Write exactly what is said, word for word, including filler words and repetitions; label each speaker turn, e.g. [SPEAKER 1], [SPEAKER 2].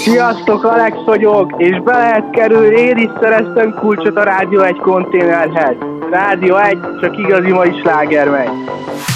[SPEAKER 1] Sziasztok, Alex vagyok, és be lehet kerülni, én is szereztem kulcsot a Rádió egy konténerhez. Rádió egy, csak igazi mai sláger megy.